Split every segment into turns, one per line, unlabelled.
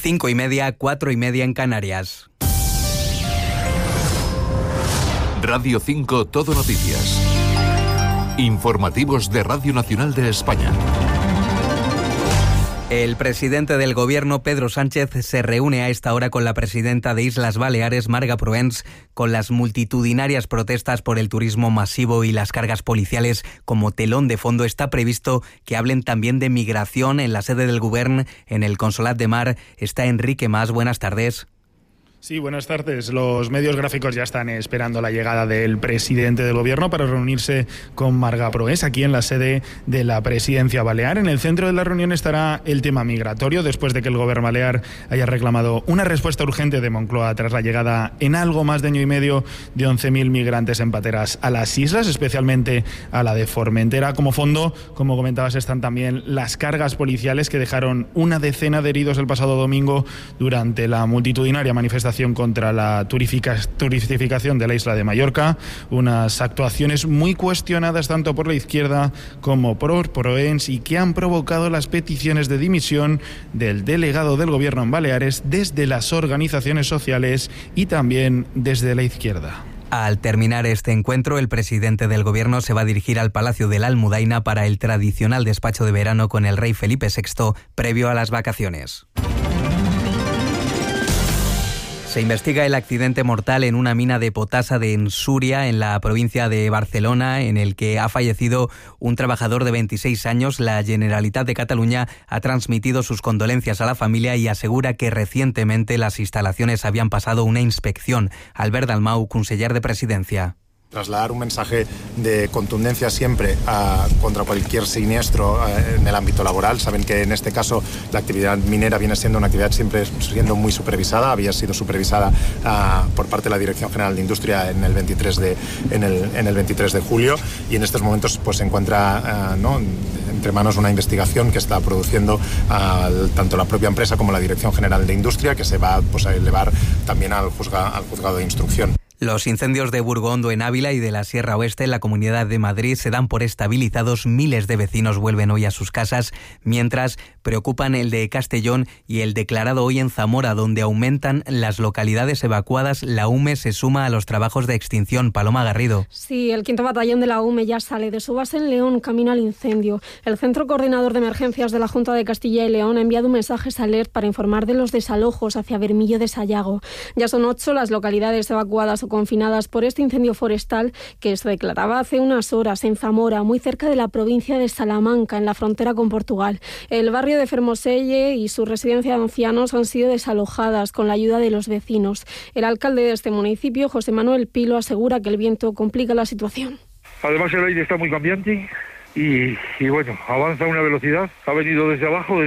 5:30, 4:30 en Canarias.
Radio 5 Todo Noticias. Informativos de Radio Nacional de España.
El presidente del Gobierno, Pedro Sánchez, se reúne a esta hora con la presidenta de Islas Baleares, Marga Proens, con las multitudinarias protestas por el turismo masivo y las cargas policiales como telón de fondo. Está previsto que hablen también de migración en la sede del Govern, en el Consolat de Mar. Está Enrique Mas. Buenas tardes.
Sí, buenas tardes. Los medios gráficos ya están esperando la llegada del presidente del Gobierno para reunirse con Marga Proens aquí en la sede de la Presidencia Balear. En el centro de la reunión estará el tema migratorio, después de que el Gobierno balear haya reclamado una respuesta urgente de Moncloa tras la llegada en algo más de año y medio de 11.000 migrantes en pateras a las islas, especialmente a la de Formentera. Como fondo, como comentabas, están también las cargas policiales que dejaron una decena de heridos el pasado domingo durante la multitudinaria manifestación contra la turistificación de la isla de Mallorca, unas actuaciones muy cuestionadas tanto por la izquierda como por Proens y que han provocado las peticiones de dimisión del delegado del Gobierno en Baleares desde las organizaciones sociales y también desde la izquierda.
Al terminar este encuentro, el presidente del Gobierno se va a dirigir al Palacio de la Almudaina para el tradicional despacho de verano con el rey Felipe VI previo a las vacaciones. Se investiga el accidente mortal en una mina de potasa de Ensúria, en la provincia de Barcelona, en el que ha fallecido un trabajador de 26 años. La Generalitat de Cataluña ha transmitido sus condolencias a la familia y asegura que recientemente las instalaciones habían pasado una inspección. Albert Dalmau, conseller de Presidencia.
Trasladar un mensaje de contundencia siempre contra cualquier siniestro en el ámbito laboral. Saben que en este caso la actividad minera viene siendo una actividad siempre siendo muy supervisada. Había sido supervisada por parte de la Dirección General de Industria en el 23 de julio y en estos momentos pues se encuentra entre manos una investigación que está produciendo tanto la propia empresa como la Dirección General de Industria, que se va a elevar también al juzgado de instrucción.
Los incendios de Burgondo en Ávila y de la Sierra Oeste en la Comunidad de Madrid se dan por estabilizados. Miles de vecinos vuelven hoy a sus casas, mientras preocupan el de Castellón y el declarado hoy en Zamora, donde aumentan las localidades evacuadas. La UME se suma a los trabajos de extinción. Paloma Garrido.
Sí, el 5º Batallón de la UME ya sale de su base en León, camino al incendio. El Centro Coordinador de Emergencias de la Junta de Castilla y León ha enviado un mensaje a Alert para informar de los desalojos hacia Bermillo de Sayago. Ya son 8 las localidades evacuadas o confinadas por este incendio forestal que se declaraba hace unas horas en Zamora, muy cerca de la provincia de Salamanca, en la frontera con Portugal. El barrio de Fermoselle y su residencia de ancianos han sido desalojadas con la ayuda de los vecinos. El alcalde de este municipio, José Manuel Pilo, asegura que el viento complica la situación.
Además el aire está muy cambiante y bueno, avanza a una velocidad. Ha venido desde abajo,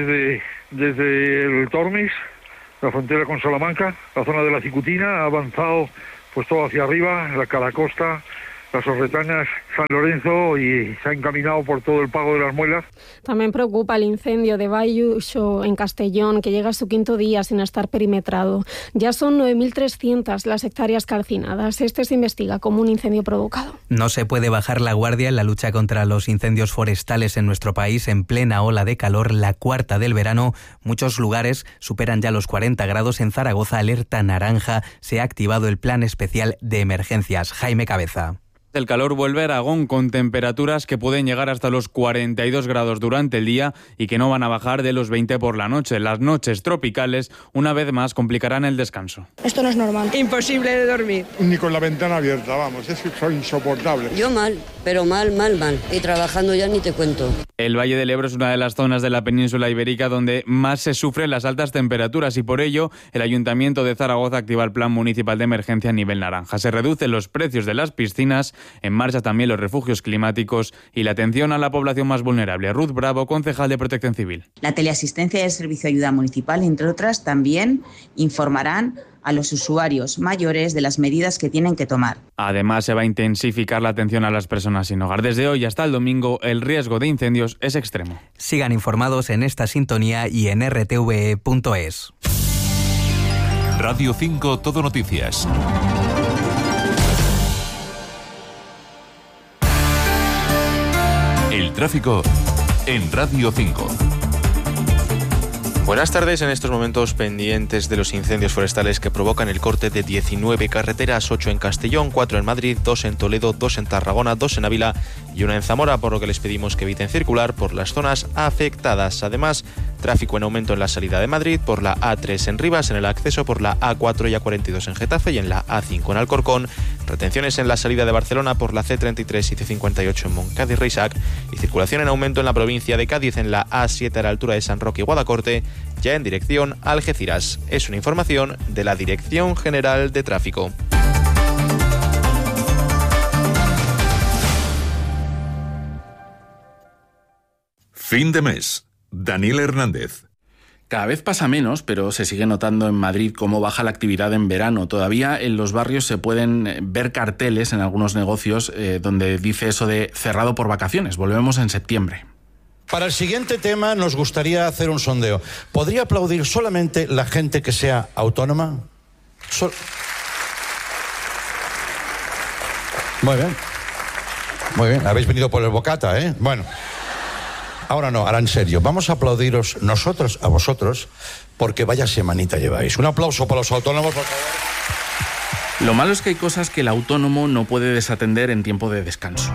desde el Tormes, la frontera con Salamanca, la zona de la Cicutina, ha avanzado pues todo hacia arriba, la Caracosta, las Orretanas, San Lorenzo, y se ha encaminado por todo el Pago de las Muelas. También preocupa el incendio de Bayuxo en Castellón, que llega a su 5º día sin estar perimetrado. Ya son 9.300 las hectáreas calcinadas. Este se investiga como un incendio provocado.
No se puede bajar la guardia en la lucha contra los incendios forestales en nuestro país. En plena ola de calor, la 4ª del verano, muchos lugares superan ya los 40 grados. En Zaragoza, alerta naranja. Se ha activado el plan especial de emergencias. Jaime Cabeza.
El calor vuelve a Aragón con temperaturas que pueden llegar hasta los 42 grados durante el día y que no van a bajar de los 20 por la noche. Las noches tropicales, una vez más, complicarán el descanso.
Esto no es normal.
Imposible de dormir.
Ni con la ventana abierta, vamos, es insoportable.
Yo mal, pero mal. Y trabajando ya ni te cuento.
El Valle del Ebro es una de las zonas de la península ibérica donde más se sufren las altas temperaturas y por ello el Ayuntamiento de Zaragoza activa el Plan Municipal de Emergencia a nivel naranja. Se reducen los precios de las piscinas, en marcha también los refugios climáticos y la atención a la población más vulnerable. Ruth Bravo, concejal de Protección Civil.
La teleasistencia y el Servicio de Ayuda Municipal, entre otras, también informarán a los usuarios mayores de las medidas que tienen que tomar.
Además, se va a intensificar la atención a las personas sin hogar. Desde hoy hasta el domingo, el riesgo de incendios es extremo.
Sigan informados en esta sintonía y en rtve.es.
Radio 5 Todo Noticias. El tráfico en Radio 5.
Buenas tardes. En estos momentos pendientes de los incendios forestales que provocan el corte de 19 carreteras, 8 en Castellón, 4 en Madrid, 2 en Toledo, 2 en Tarragona, 2 en Ávila y 1 en Zamora, por lo que les pedimos que eviten circular por las zonas afectadas. Además, tráfico en aumento en la salida de Madrid por la A3 en Rivas, en el acceso por la A4 y A42 en Getafe y en la A5 en Alcorcón. Retenciones en la salida de Barcelona por la C33 y C58 en Montcada y Reixac. Y circulación en aumento en la provincia de Cádiz en la A7 a la altura de San Roque y Guadacorte, ya en dirección a Algeciras. Es una información de la Dirección General de Tráfico.
Fin de mes. Daniel Hernández.
Cada vez pasa menos, pero se sigue notando en Madrid cómo baja la actividad en verano. Todavía en los barrios se pueden ver carteles en algunos negocios donde dice eso de cerrado por vacaciones. Volvemos en septiembre.
Para el siguiente tema nos gustaría hacer un sondeo. ¿Podría aplaudir solamente la gente que sea autónoma? Muy bien. Muy bien. Habéis venido por el bocata, ¿eh? Bueno. Ahora no, ahora en serio. Vamos a aplaudiros nosotros a vosotros porque vaya semanita lleváis. Un aplauso para los autónomos, por favor.
Lo malo es que hay cosas que el autónomo no puede desatender en tiempo de descanso.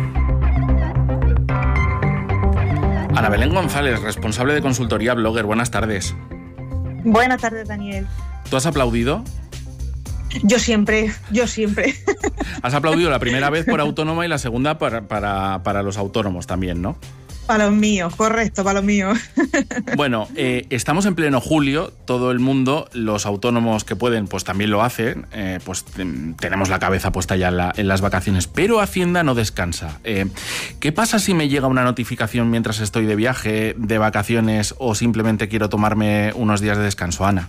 Ana Belén González, responsable de consultoría Blogger. Buenas tardes.
Buenas tardes, Daniel.
¿Tú has aplaudido?
Yo siempre.
Has aplaudido la primera vez por autónoma y la segunda para los autónomos también, ¿no?
Para los míos, correcto, para los míos.
Bueno, estamos en pleno julio, todo el mundo, los autónomos que pueden, pues también lo hacen, pues tenemos la cabeza puesta ya en las vacaciones, pero Hacienda no descansa. ¿Qué pasa si me llega una notificación mientras estoy de viaje, de vacaciones o simplemente quiero tomarme unos días de descanso, Ana?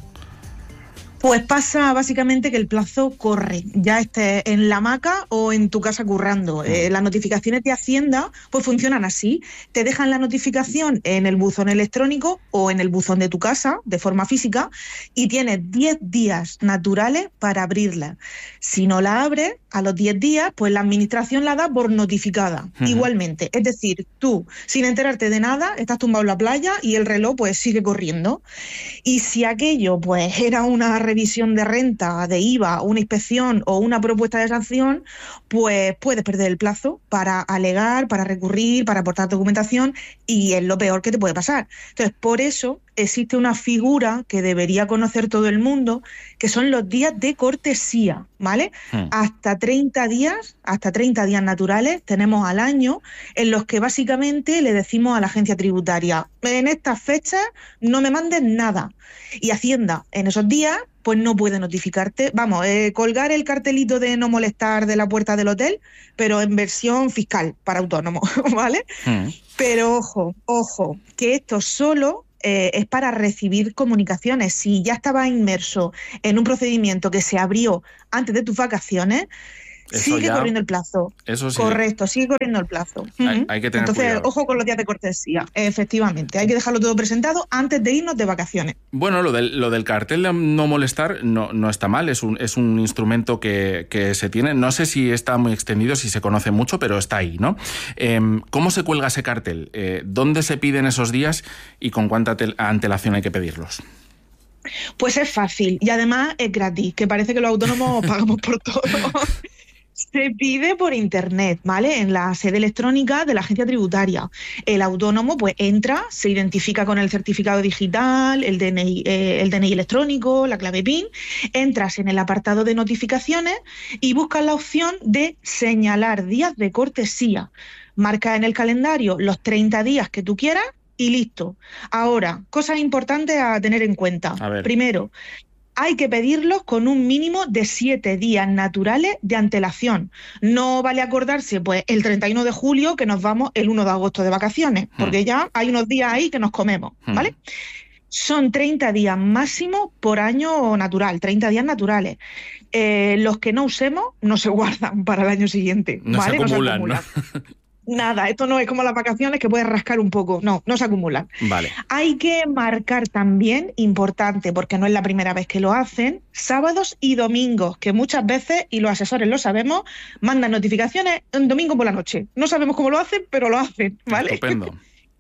Pues pasa básicamente que el plazo corre, ya estés en la hamaca o en tu casa currando. Las notificaciones de Hacienda pues funcionan así. Te dejan la notificación en el buzón electrónico o en el buzón de tu casa de forma física y tienes 10 días naturales para abrirla. Si no la abres, a los 10 días, pues la administración la da por notificada, igualmente. Es decir, tú, sin enterarte de nada, estás tumbado en la playa y el reloj pues sigue corriendo. Y si aquello pues era una revisión de renta, de IVA, una inspección o una propuesta de sanción, pues puedes perder el plazo para alegar, para recurrir, para aportar documentación y es lo peor que te puede pasar. Entonces, por eso existe una figura que debería conocer todo el mundo, que son los días de cortesía, ¿vale? Hasta 30 días naturales tenemos al año en los que básicamente le decimos a la agencia tributaria, en estas fechas no me mandes nada. Y Hacienda en esos días pues no puede notificarte, colgar el cartelito de no molestar de la puerta del hotel, pero en versión fiscal para autónomos, ¿vale? Pero ojo, que esto solo es para recibir comunicaciones. Si ya estabas inmerso en un procedimiento que se abrió antes de tus vacaciones, sigue corriendo el plazo.
Eso sí.
Correcto, sigue corriendo el plazo.
Hay que tener
Entonces,
cuidado.
ojo con los días de cortesía. Efectivamente, hay que dejarlo todo presentado antes de irnos de vacaciones.
Bueno, lo del cartel de no molestar no está mal, es un instrumento que se tiene. No sé si está muy extendido, si se conoce mucho, pero está ahí, ¿no? ¿Cómo se cuelga ese cartel? ¿Dónde se piden esos días y con cuánta antelación hay que pedirlos?
Pues es fácil y además es gratis, que parece que los autónomos pagamos por todo. Se pide por internet, ¿vale? En la sede electrónica de la agencia tributaria. El autónomo pues entra, se identifica con el certificado digital, el DNI electrónico, la clave PIN, entras en el apartado de notificaciones y buscas la opción de señalar días de cortesía. Marca en el calendario los 30 días que tú quieras y listo. Ahora, cosas importantes a tener en cuenta. Primero, hay que pedirlos con un mínimo de 7 días naturales de antelación. No vale acordarse pues el 31 de julio que nos vamos el 1 de agosto de vacaciones, porque ya hay unos días ahí que nos comemos, ¿vale? Son 30 días máximo por año natural, 30 días naturales. Los que no usemos no se guardan para el año siguiente, ¿vale?
No se acumulan, ¿no?
Nada, esto no es como las vacaciones que puedes rascar un poco, no se acumulan.
Vale.
Hay que marcar también, importante, porque no es la primera vez que lo hacen, sábados y domingos, que muchas veces, y los asesores lo sabemos, mandan notificaciones un domingo por la noche. No sabemos cómo lo hacen, pero lo hacen, ¿vale?
Estupendo.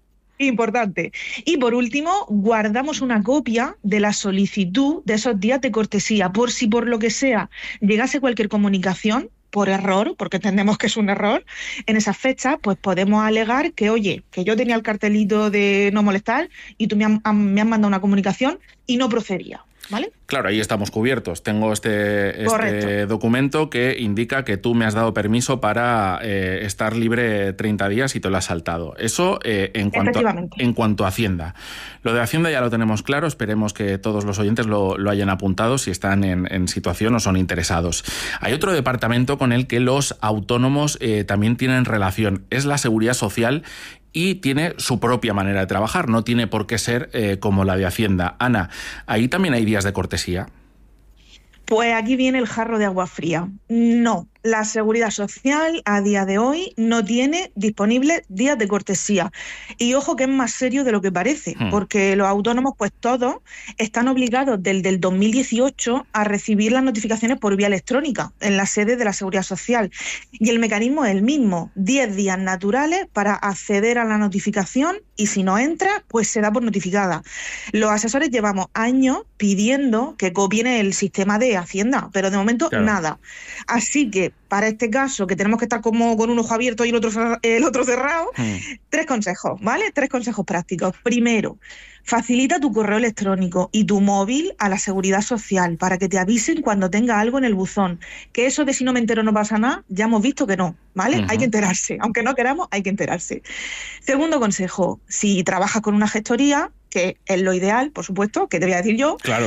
Importante. Y por último, guardamos una copia de la solicitud de esos días de cortesía, por si por lo que sea llegase cualquier comunicación por error, porque entendemos que es un error, en esas fechas, pues podemos alegar que, oye, que yo tenía el cartelito de no molestar y tú me has mandado una comunicación y no procedía. ¿Vale?
Claro, ahí estamos cubiertos. Tengo este documento que indica que tú me has dado permiso para estar libre 30 días y te lo has saltado. Eso en cuanto a Hacienda. Lo de Hacienda ya lo tenemos claro. Esperemos que todos los oyentes lo hayan apuntado si están en situación o son interesados. Hay otro departamento con el que los autónomos también tienen relación. Es la Seguridad Social y tiene su propia manera de trabajar, no tiene por qué ser como la de Hacienda. Ana, ¿ahí también hay días de cortesía?
Pues aquí viene el jarro de agua fría. No, la Seguridad Social a día de hoy no tiene disponibles días de cortesía. Y ojo que es más serio de lo que parece, porque los autónomos, pues todos, están obligados desde el 2018 a recibir las notificaciones por vía electrónica en la sede de la Seguridad Social. Y el mecanismo es el mismo, 10 días naturales para acceder a la notificación y si no entra, pues se da por notificada. Los asesores llevamos años pidiendo que copien el sistema de Hacienda, pero de momento nada. Así que para este caso, que tenemos que estar como con un ojo abierto y el otro cerrado, 3 consejos, ¿vale? 3 consejos prácticos. Primero, facilita tu correo electrónico y tu móvil a la Seguridad Social para que te avisen cuando tenga algo en el buzón. Que eso de si no me entero no pasa nada, ya hemos visto que no, ¿vale? Hay que enterarse. Aunque no queramos, hay que enterarse. Segundo consejo, si trabajas con una gestoría, que es lo ideal, por supuesto, que te voy a decir yo,
claro.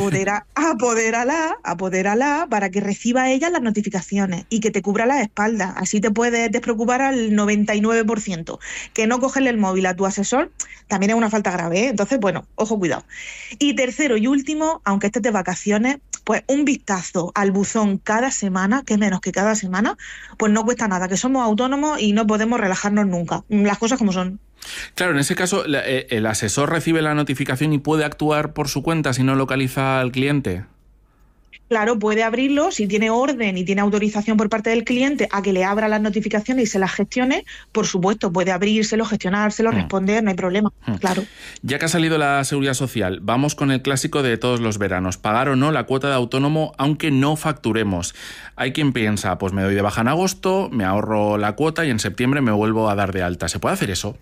apodérala para que reciba ella las notificaciones y que te cubra las espaldas. Así te puedes despreocupar al 99%. Que no cogerle el móvil a tu asesor también es una falta grave, ¿eh? Entonces, bueno, ojo, cuidado. Y tercero y último, aunque estés de vacaciones, pues un vistazo al buzón cada semana, que menos que cada semana, pues no cuesta nada, que somos autónomos y no podemos relajarnos nunca. Las cosas como son.
Claro, en ese caso, ¿el asesor recibe la notificación y puede actuar por su cuenta si no localiza al cliente?
Claro, puede abrirlo si tiene orden y tiene autorización por parte del cliente a que le abra las notificaciones y se las gestione. Por supuesto, puede abrírselo, gestionárselo, responder, no hay problema, claro.
Ya que ha salido la Seguridad Social, vamos con el clásico de todos los veranos. Pagar o no la cuota de autónomo aunque no facturemos. Hay quien piensa, pues me doy de baja en agosto, me ahorro la cuota y en septiembre me vuelvo a dar de alta. ¿Se puede hacer eso?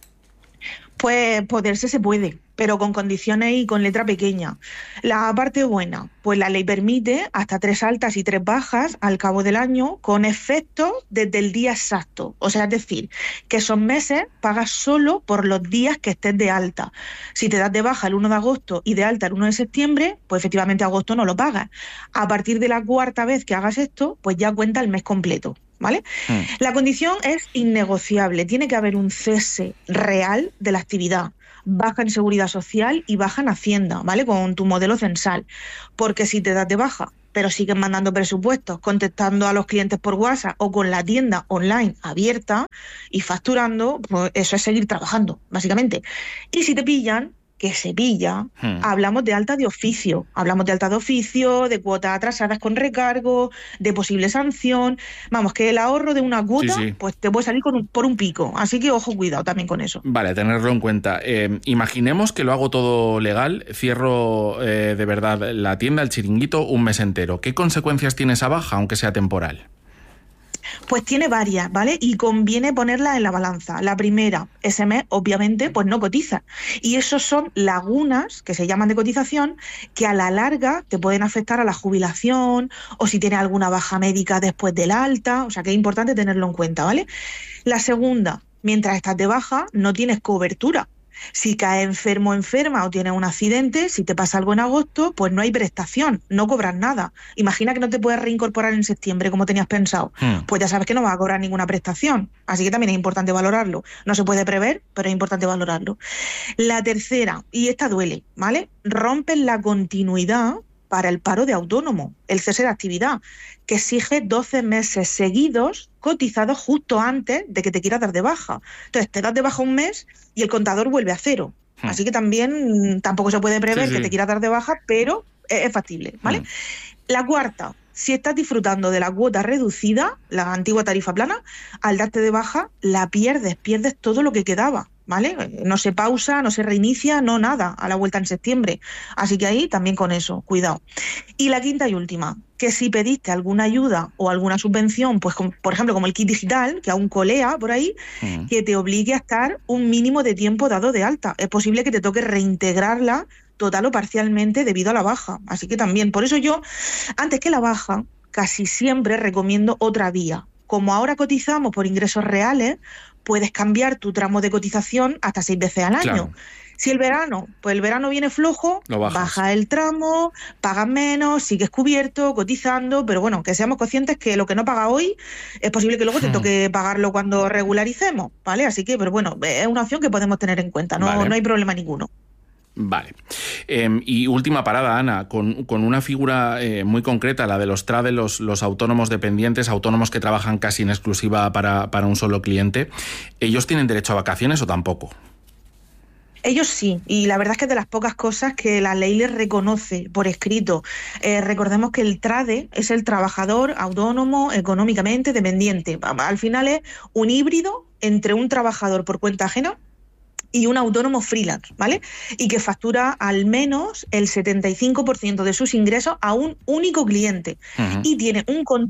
Pues poderse se puede, pero con condiciones y con letra pequeña. La parte buena, pues la ley permite hasta 3 altas y 3 bajas al cabo del año con efecto desde el día exacto. O sea, es decir, que esos meses pagas solo por los días que estés de alta. Si te das de baja el 1 de agosto y de alta el 1 de septiembre, pues efectivamente agosto no lo pagas. A partir de la 4ª vez que hagas esto, pues ya cuenta el mes completo. ¿Vale? La condición es innegociable. Tiene que haber un cese real de la actividad. Baja en Seguridad Social y baja en Hacienda, ¿vale? Con tu modelo censal. Porque si te das de baja, pero sigues mandando presupuestos, contestando a los clientes por WhatsApp o con la tienda online abierta y facturando, pues eso es seguir trabajando, básicamente. Y si te pillan, que se pilla, hablamos de alta de oficio, de cuotas atrasadas con recargo, de posible sanción. Vamos, que el ahorro de una cuota pues te puede salir por un pico, así que ojo, cuidado también con eso.
Vale, tenerlo en cuenta. Imaginemos que lo hago todo legal, cierro de verdad la tienda, el chiringuito, un mes entero. ¿Qué consecuencias tiene esa baja, aunque sea temporal?
Pues tiene varias, ¿vale? Y conviene ponerlas en la balanza. La primera, ese mes, obviamente, pues no cotiza. Y esos son lagunas, que se llaman de cotización, que a la larga te pueden afectar a la jubilación o si tienes alguna baja médica después del alta. O sea que es importante tenerlo en cuenta, ¿vale? La segunda, mientras estás de baja, no tienes cobertura. Si caes enfermo o enferma o tienes un accidente, si te pasa algo en agosto, pues no hay prestación, no cobras nada. Imagina que no te puedes reincorporar en septiembre como tenías pensado. Pues ya sabes que no vas a cobrar ninguna prestación. Así que también es importante valorarlo. No se puede prever, pero es importante valorarlo. La tercera, y esta duele, ¿vale? Rompes la continuidad para el paro de autónomo, el cese de actividad, que exige 12 meses seguidos cotizados justo antes de que te quieras dar de baja. Entonces, te das de baja un mes y el contador vuelve a cero. Así que también tampoco se puede prever que te quieras dar de baja, pero es factible, ¿vale? La cuarta, si estás disfrutando de la cuota reducida, la antigua tarifa plana, al darte de baja la pierdes todo lo que quedaba, ¿vale? No se pausa, no se reinicia, no nada, a la vuelta en septiembre. Así que ahí también con eso, cuidado. Y la quinta y última, que si pediste alguna ayuda o alguna subvención, pues por ejemplo como el kit digital, que aún colea por ahí, que te obligue a estar un mínimo de tiempo dado de alta. Es posible que te toque reintegrarla total o parcialmente debido a la baja. Así que también, por eso yo, antes que la baja, casi siempre recomiendo otra vía. Como ahora cotizamos por ingresos reales, puedes cambiar tu tramo de cotización hasta 6 veces al año. Claro. Si el verano, pues el verano viene flojo, baja el tramo, pagas menos, sigues cubierto, cotizando, pero bueno, que seamos conscientes que lo que no paga hoy es posible que luego te toque pagarlo cuando regularicemos, ¿vale? Así que, pero bueno, es una opción que podemos tener en cuenta, no hay problema ninguno.
Vale. Y última parada, Ana, con una figura muy concreta, la de los trade, los autónomos dependientes, autónomos que trabajan casi en exclusiva para un solo cliente. ¿Ellos tienen derecho a vacaciones o tampoco?
Ellos sí, y la verdad es que es de las pocas cosas que la ley les reconoce por escrito. Recordemos que el trade es el trabajador autónomo económicamente dependiente. Al final es un híbrido entre un trabajador por cuenta ajena y un autónomo freelance, ¿vale? Y que factura al menos el 75% de sus ingresos a un único cliente. Y tiene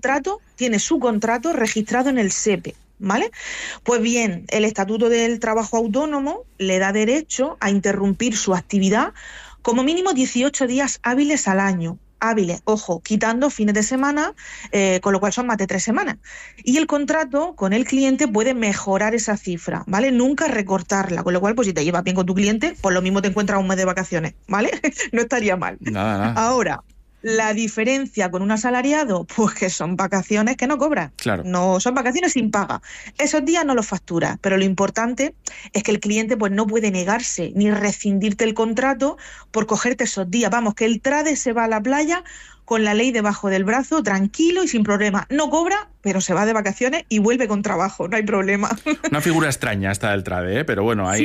su contrato registrado en el SEPE, ¿vale? Pues bien, el Estatuto del Trabajo Autónomo le da derecho a interrumpir su actividad como mínimo 18 días hábiles al año. Hábiles, ojo, quitando fines de semana, con lo cual son más de 3 semanas. Y el contrato con el cliente puede mejorar esa cifra, ¿vale? Nunca recortarla, con lo cual, pues si te llevas bien con tu cliente, pues lo mismo te encuentras un mes de vacaciones, ¿vale? No estaría mal. Nada. Ahora, la diferencia con un asalariado, pues que son vacaciones que no cobras. Claro. No, son vacaciones sin paga. Esos días no los facturas, pero lo importante es que el cliente pues no puede negarse ni rescindirte el contrato por cogerte esos días. Vamos, que el trade se va a la playa con la ley debajo del brazo, tranquilo y sin problema. No cobra, pero se va de vacaciones y vuelve con trabajo, no hay problema.
Una figura extraña esta del trade, pero bueno, ahí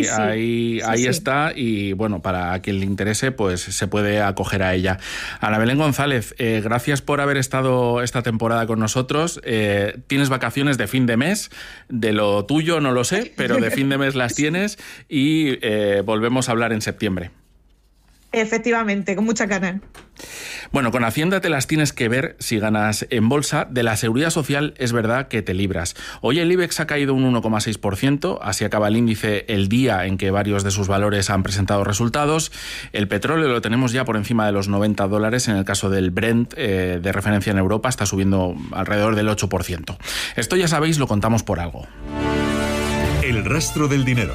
está, y bueno, para quien le interese, pues se puede acoger a ella. Ana Belén González, gracias por haber estado esta temporada con nosotros. Tienes vacaciones de fin de mes, de lo tuyo no lo sé, pero de fin de mes las tienes y volvemos a hablar en septiembre.
Efectivamente, con mucha ganas.
Bueno, con Hacienda te las tienes que ver si ganas en bolsa. De la Seguridad Social es verdad que te libras. Hoy el IBEX ha caído un 1,6%, así acaba el índice el día en que varios de sus valores han presentado resultados. El petróleo lo tenemos ya por encima de los $90, en el caso del Brent, de referencia en Europa, está subiendo alrededor del 8%. Esto ya sabéis, lo contamos por algo.
El rastro del dinero.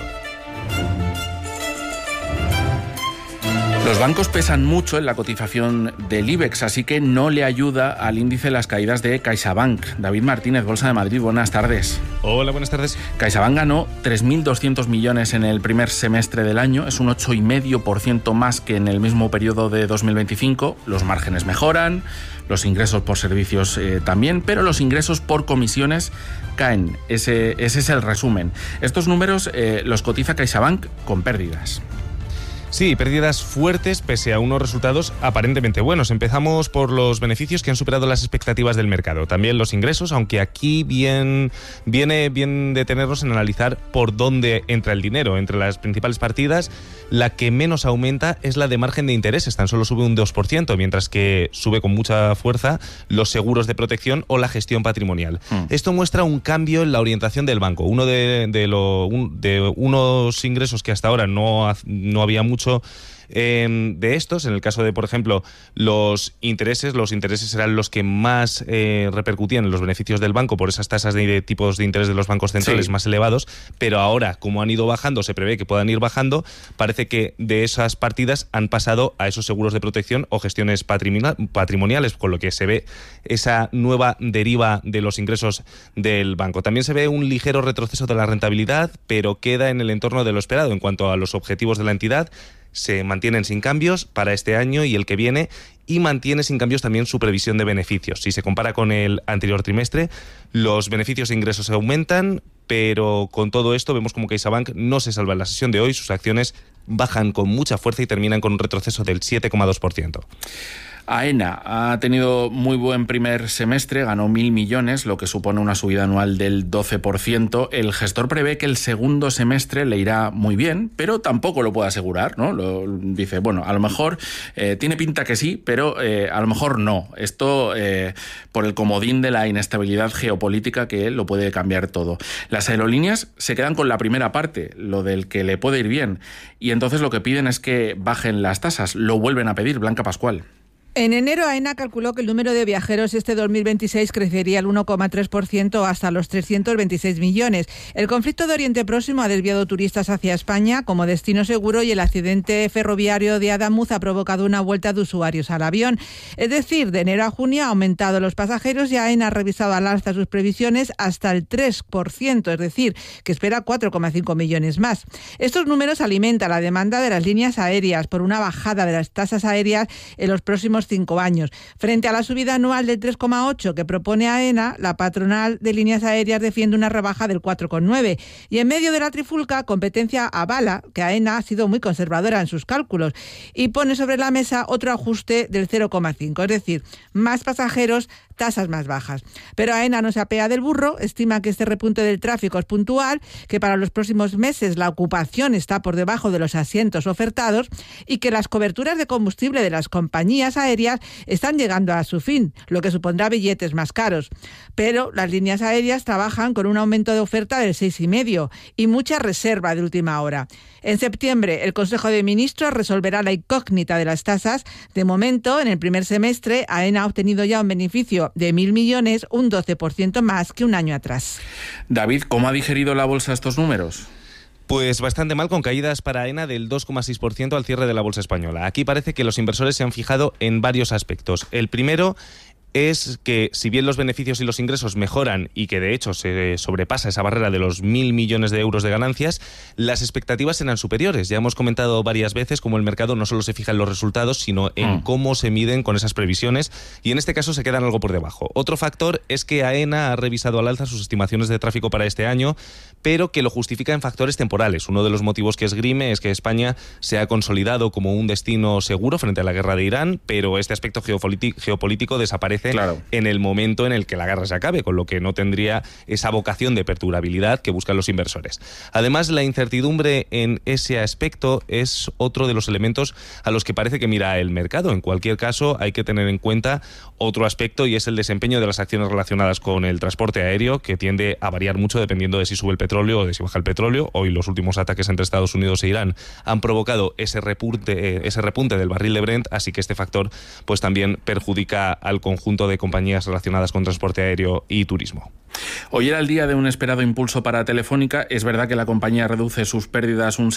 Los bancos pesan mucho en la cotización del IBEX, así que no le ayuda al índice las caídas de CaixaBank. David Martínez, Bolsa de Madrid, buenas tardes.
Hola, buenas tardes.
CaixaBank ganó 3.200 millones en el primer semestre del año, es un 8,5% más que en el mismo periodo de 2025. Los márgenes mejoran, los ingresos por servicios también, pero los ingresos por comisiones caen. Ese es el resumen. Estos números los cotiza CaixaBank con pérdidas.
Sí, pérdidas fuertes pese a unos resultados aparentemente buenos. Empezamos por los beneficios que han superado las expectativas del mercado. También los ingresos, aunque aquí viene bien detenernos en analizar por dónde entra el dinero. Entre las principales partidas, la que menos aumenta es la de margen de intereses. Tan solo sube un 2%, mientras que sube con mucha fuerza los seguros de protección o la gestión patrimonial. Esto muestra un cambio en la orientación del banco. Uno de unos ingresos que hasta ahora no había mucho de estos, en el caso de, por ejemplo, los intereses eran los que más repercutían en los beneficios del banco por esas tasas de tipos de interés de los bancos centrales más elevados, pero ahora, como han ido bajando, se prevé que puedan ir bajando, parece que de esas partidas han pasado a esos seguros de protección o gestiones patrimoniales, con lo que se ve esa nueva deriva de los ingresos del banco. También se ve un ligero retroceso de la rentabilidad, pero queda en el entorno de lo esperado. En cuanto a los objetivos de la entidad, se mantienen sin cambios para este año y el que viene, y mantiene sin cambios también su previsión de beneficios. Si se compara con el anterior trimestre, los beneficios e ingresos aumentan, pero con todo esto vemos como CaixaBank no se salva en la sesión de hoy. Sus acciones bajan con mucha fuerza y terminan con un retroceso del 7,2%.
AENA ha tenido muy buen primer semestre, ganó 1.000 millones, lo que supone una subida anual del 12%. El gestor prevé que el segundo semestre le irá muy bien, pero tampoco lo puede asegurar, ¿no? Dice, bueno, a lo mejor tiene pinta que sí, pero a lo mejor no. Esto por el comodín de la inestabilidad geopolítica que lo puede cambiar todo. Las aerolíneas se quedan con la primera parte, lo del que le puede ir bien, y entonces lo que piden es que bajen las tasas. Lo vuelven a pedir. Blanca Pascual.
En enero, AENA calculó que el número de viajeros este 2026 crecería al 1,3% hasta los 326 millones. El conflicto de Oriente Próximo ha desviado turistas hacia España como destino seguro y el accidente ferroviario de Adamuz ha provocado una vuelta de usuarios al avión. Es decir, de enero a junio ha aumentado los pasajeros y AENA ha revisado al alza sus previsiones hasta el 3%, es decir, que espera 4,5 millones más. Estos números alimentan la demanda de las líneas aéreas por una bajada de las tasas aéreas en los próximos 5 años. Frente a la subida anual del 3,8 que propone AENA, la patronal de líneas aéreas defiende una rebaja del 4,9. Y en medio de la trifulca, Competencia avala que AENA ha sido muy conservadora en sus cálculos y pone sobre la mesa otro ajuste del 0,5, es decir, más pasajeros, tasas más bajas. Pero AENA no se apea del burro, estima que este repunte del tráfico es puntual, que para los próximos meses la ocupación está por debajo de los asientos ofertados y que las coberturas de combustible de las compañías aéreas están llegando a su fin, lo que supondrá billetes más caros. Pero las líneas aéreas trabajan con un aumento de oferta del 6,5% y mucha reserva de última hora. En septiembre, el Consejo de Ministros resolverá la incógnita de las tasas. De momento, en el primer semestre, AENA ha obtenido ya un beneficio de 1.000 millones, un 12% más que un año atrás.
David, ¿cómo ha digerido la bolsa estos números?
Pues bastante mal, con caídas para AENA del 2,6% al cierre de la bolsa española. Aquí parece que los inversores se han fijado en varios aspectos. El primero es que, si bien los beneficios y los ingresos mejoran y que de hecho se sobrepasa esa barrera de los 1.000 millones de euros de ganancias, las expectativas eran superiores. Ya hemos comentado varias veces cómo el mercado no solo se fija en los resultados, sino en cómo se miden con esas previsiones, y en este caso se quedan algo por debajo. Otro factor es que AENA ha revisado al alza sus estimaciones de tráfico para este año, pero que lo justifica en factores temporales. Uno de los motivos que esgrime es que España se ha consolidado como un destino seguro frente a la guerra de Irán, pero este aspecto geopolítico desaparece en el momento en el que la guerra se acabe, con lo que no tendría esa vocación de perdurabilidad que buscan los inversores. Además, la incertidumbre en ese aspecto es otro de los elementos a los que parece que mira el mercado. En cualquier caso, hay que tener en cuenta otro aspecto, y es el desempeño de las acciones relacionadas con el transporte aéreo, que tiende a variar mucho dependiendo de si sube el petróleo o de si baja el petróleo. Hoy los últimos ataques entre Estados Unidos e Irán han provocado ese repunte del barril de Brent, así que este factor pues también perjudica al conjunto de compañías relacionadas con transporte aéreo y turismo.
Hoy era el día de un esperado impulso para Telefónica. Es verdad que la compañía reduce sus pérdidas un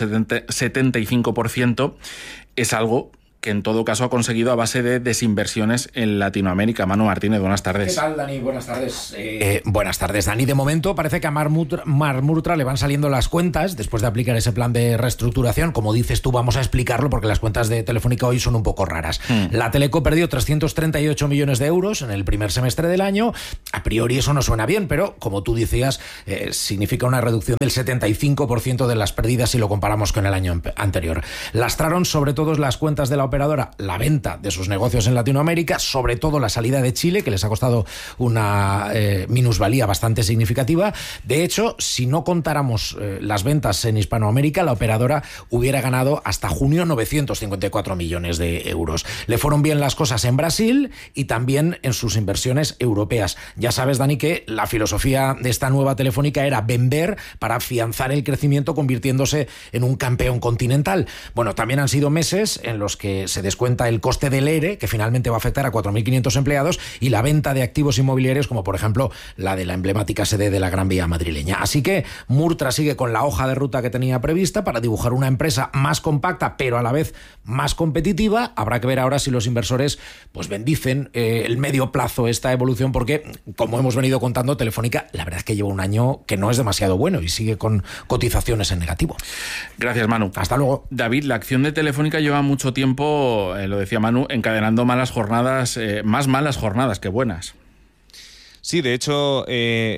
75%. Es algo que en todo caso ha conseguido a base de desinversiones en Latinoamérica. Manu Martínez, buenas tardes.
¿Qué tal, Dani? Buenas tardes. Buenas tardes, Dani. De momento parece que a Mar Murtra le van saliendo las cuentas después de aplicar ese plan de reestructuración. Como dices tú, vamos a explicarlo porque las cuentas de Telefónica hoy son un poco raras. La Teleco perdió 338 millones de euros en el primer semestre del año. A priori eso no suena bien, pero como tú decías, significa una reducción del 75% de las pérdidas si lo comparamos con el año anterior. Lastraron sobre todo las cuentas de la operadora la venta de sus negocios en Latinoamérica, sobre todo la salida de Chile, que les ha costado una minusvalía bastante significativa. De hecho, si no contáramos las ventas en Hispanoamérica, la operadora hubiera ganado hasta junio 954 millones de euros. Le fueron bien las cosas en Brasil y también en sus inversiones europeas. Ya sabes, Dani, que la filosofía de esta nueva Telefónica era vender para afianzar el crecimiento, convirtiéndose en un campeón continental. Bueno, también han sido meses en los que se descuenta el coste del ERE, que finalmente va a afectar a 4.500 empleados, y la venta de activos inmobiliarios, como por ejemplo la de la emblemática sede de la Gran Vía madrileña. Así que Murtra sigue con la hoja de ruta que tenía prevista para dibujar una empresa más compacta, pero a la vez más competitiva. Habrá que ver ahora si los inversores pues bendicen el medio plazo esta evolución, porque, como hemos venido contando, Telefónica la verdad es que lleva un año que no es demasiado bueno y sigue con cotizaciones en negativo.
Gracias, Manu.
Hasta luego.
David, la acción de Telefónica lleva mucho tiempo, lo decía Manu, encadenando malas jornadas, más malas jornadas que buenas.
Sí, de hecho,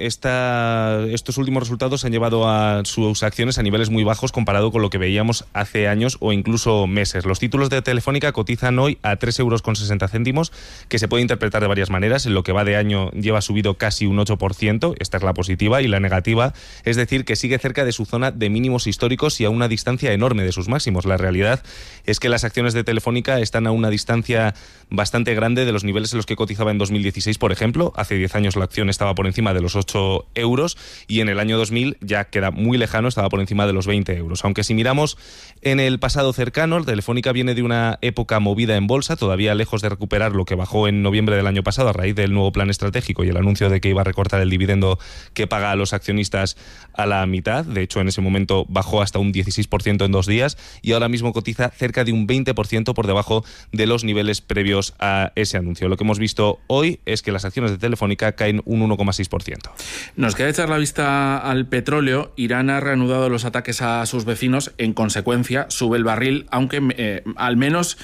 estos últimos resultados han llevado a sus acciones a niveles muy bajos comparado con lo que veíamos hace años o incluso meses. Los títulos de Telefónica cotizan hoy a 3,60 €, que se puede interpretar de varias maneras. En lo que va de año lleva subido casi un 8%, esta es la positiva, y la negativa es decir que sigue cerca de su zona de mínimos históricos y a una distancia enorme de sus máximos. La realidad es que las acciones de Telefónica están a una distancia bastante grande de los niveles en los que cotizaba en 2016, por ejemplo. Hace 10 años la acción estaba por encima de los 8 € y en el año 2000 ya queda muy lejano, estaba por encima de los 20 €. Aunque si miramos en el pasado cercano, Telefónica viene de una época movida en bolsa, todavía lejos de recuperar lo que bajó en noviembre del año pasado a raíz del nuevo plan estratégico y el anuncio de que iba a recortar el dividendo que paga a los accionistas a la mitad. De hecho, en ese momento bajó hasta un 16% en 2 días y ahora mismo cotiza cerca de un 20% por debajo de los niveles previos a ese anuncio. Lo que hemos visto hoy es que las acciones de Telefónica caen un 1,6%.
Nos queda echar la vista al petróleo. Irán ha reanudado los ataques a sus vecinos. En consecuencia, sube el barril, aunque al menos,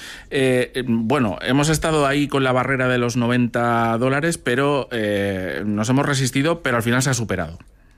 hemos estado ahí con la barrera de los $90, pero nos hemos resistido, pero al final se ha superado.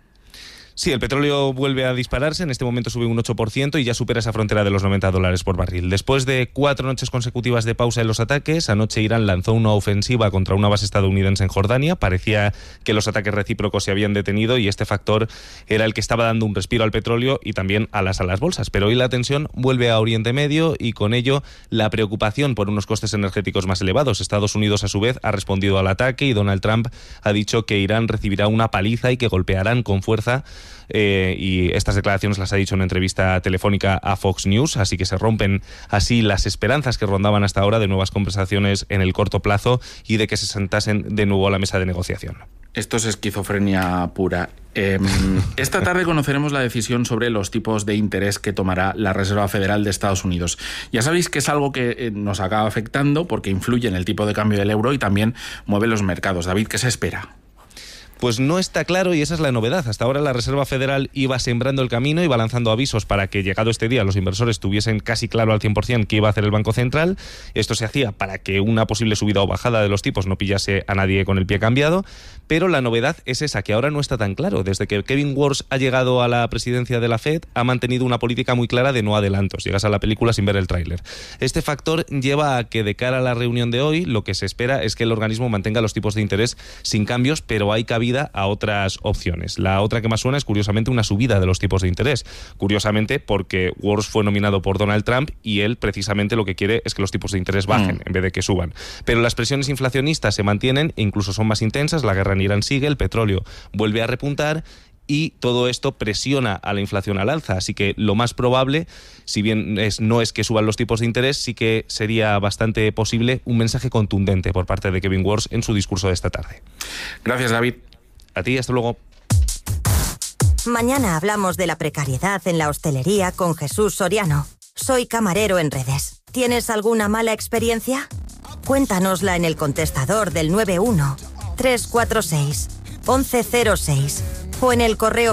Sí, el petróleo vuelve a dispararse, en este momento sube un 8% y ya supera esa frontera de los $90 por barril. Después de 4 noches consecutivas de pausa en los ataques, anoche Irán lanzó una ofensiva contra una base estadounidense en Jordania. Parecía que los ataques recíprocos se habían detenido y este factor era el que estaba dando un respiro al petróleo y también a las bolsas. Pero hoy la tensión vuelve a Oriente Medio y con ello la preocupación por unos costes energéticos más elevados. Estados Unidos, a su vez, ha respondido al ataque y Donald Trump ha dicho que Irán recibirá una paliza y que golpearán con fuerza. Y estas declaraciones las ha dicho en una entrevista telefónica a Fox News, así que se rompen así las esperanzas que rondaban hasta ahora de nuevas conversaciones en el corto plazo y de que se sentasen de nuevo a la mesa de negociación.
Esto es esquizofrenia pura. Esta tarde conoceremos la decisión sobre los tipos de interés que tomará la Reserva Federal de Estados Unidos. Ya sabéis que es algo que nos acaba afectando porque influye en el tipo de cambio del euro y también mueve los mercados. David, ¿qué se espera?
Pues no está claro y esa es la novedad. Hasta ahora la Reserva Federal iba sembrando el camino, iba lanzando avisos para que llegado este día los inversores tuviesen casi claro al 100% qué iba a hacer el Banco Central. Esto se hacía para que una posible subida o bajada de los tipos no pillase a nadie con el pie cambiado, pero la novedad es esa, que ahora no está tan claro. Desde que Kevin Warsh ha llegado a la presidencia de la Fed, ha mantenido una política muy clara de no adelantos. Llegas a la película sin ver el tráiler. Este factor lleva a que de cara a la reunión de hoy, lo que se espera es que el organismo mantenga los tipos de interés sin cambios, pero hay cabida a otras opciones. La otra que más suena es, curiosamente, una subida de los tipos de interés. Curiosamente, porque Warsh fue nominado por Donald Trump y él precisamente lo que quiere es que los tipos de interés bajen en vez de que suban. Pero las presiones inflacionistas se mantienen e incluso son más intensas. La guerra en Irán sigue, el petróleo vuelve a repuntar y todo esto presiona a la inflación al alza. Así que lo más probable, si bien no es que suban los tipos de interés, sí que sería bastante posible un mensaje contundente por parte de Kevin Warsh en su discurso de esta tarde.
Gracias, David.
A ti, hasta luego.
Mañana hablamos de la precariedad en la hostelería con Jesús Soriano. Soy camarero en redes. ¿Tienes alguna mala experiencia? Cuéntanosla en el contestador del 91-346-1106 o en el correo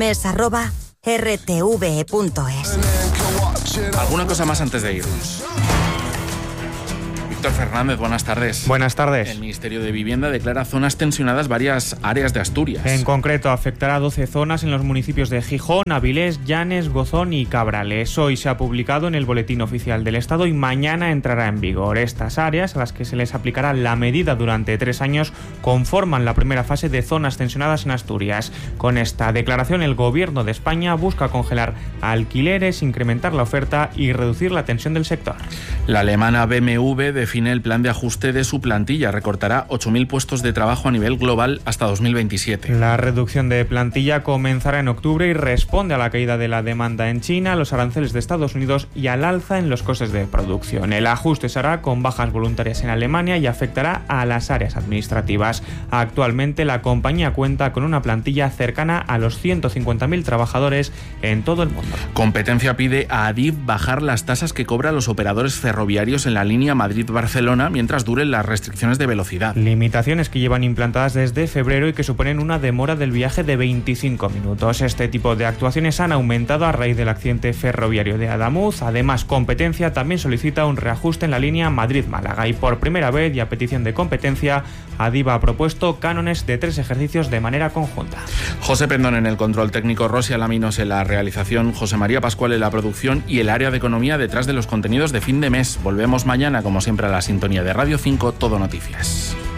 findemes@rtve.es.
¿Alguna cosa más antes de irnos? Víctor Fernández, buenas tardes.
Buenas tardes.
El Ministerio de Vivienda declara zonas tensionadas varias áreas de Asturias.
En concreto, afectará a 12 zonas en los municipios de Gijón, Avilés, Llanes, Gozón y Cabrales. Hoy se ha publicado en el Boletín Oficial del Estado y mañana entrará en vigor. Estas áreas, a las que se les aplicará la medida durante 3 años, conforman la primera fase de zonas tensionadas en Asturias. Con esta declaración, el Gobierno de España busca congelar alquileres, incrementar la oferta y reducir la tensión del sector.
La alemana BMW define el plan de ajuste de su plantilla. Recortará 8.000 puestos de trabajo a nivel global hasta 2027.
La reducción de plantilla comenzará en octubre y responde a la caída de la demanda en China, los aranceles de Estados Unidos y al alza en los costes de producción. El ajuste se hará con bajas voluntarias en Alemania y afectará a las áreas administrativas. Actualmente la compañía cuenta con una plantilla cercana a los 150.000 trabajadores en todo el mundo.
Competencia pide a Adif bajar las tasas que cobran los operadores ferroviarios en la línea Madrid-Barcelona Barcelona mientras duren las restricciones de velocidad.
Limitaciones que llevan implantadas desde febrero y que suponen una demora del viaje de 25 minutos. Este tipo de actuaciones han aumentado a raíz del accidente ferroviario de Adamuz. Además, Competencia también solicita un reajuste en la línea Madrid-Málaga y por primera vez y a petición de Competencia, Adiva ha propuesto cánones de 3 ejercicios de manera conjunta.
José Pendón en el control técnico, Rosy Alaminos en la realización, José María Pascual en la producción y el área de economía detrás de los contenidos de fin de mes. Volvemos mañana, como siempre, a la sintonía de Radio 5, Todo Noticias.